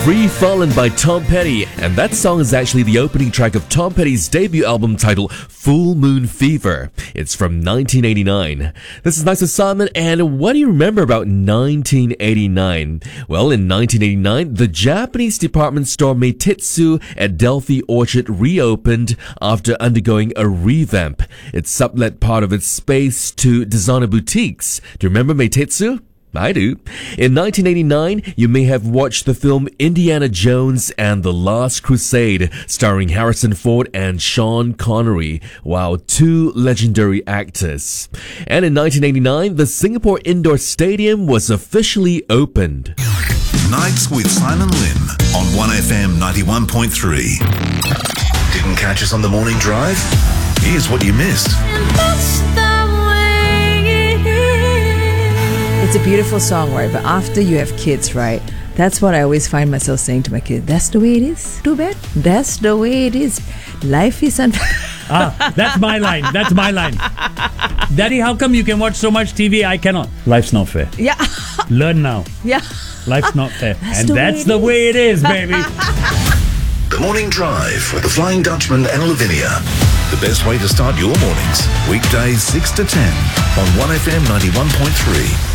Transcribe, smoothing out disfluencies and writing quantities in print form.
Free Fallin' by Tom Petty, and that song is actually the opening track of Tom Petty's debut album titled Full Moon Fever. It's from 1989. This is Nice with Simon, and what do you remember about 1989? Well, in 1989, the Japanese department store Meitetsu at Delphi Orchard reopened after undergoing a revamp. It sublet part of its space to designer boutiques. Do you remember Meitetsu? I do. In 1989, you may have watched the film Indiana Jones and the Last Crusade, starring Harrison Ford and Sean Connery. Wow, two legendary actors. And in 1989, the Singapore Indoor Stadium was officially opened. Nights with Simon Lim on 1FM 91.3. Didn't catch us on the morning drive? Here's what you missed. It's a beautiful song, right? But after you have kids, right? That's what I always find myself saying to my kids. That's the way it is. Too bad. That's the way it is. Life is unfair. That's my line. That's my line. Daddy, how come you can watch so much TV? I cannot. Life's not fair. Yeah. Learn now. Yeah. Life's not fair. That's the way it is, baby. The Morning Drive with the Flying Dutchman and Lavinia. The best way to start your mornings. Weekdays 6 to 10 on 1FM 91.3.